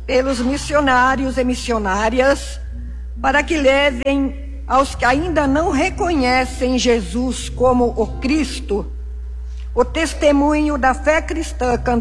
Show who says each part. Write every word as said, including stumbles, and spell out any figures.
Speaker 1: pelos missionários e missionárias, para que levem aos que ainda não reconhecem Jesus como o Cristo, o testemunho da fé cristã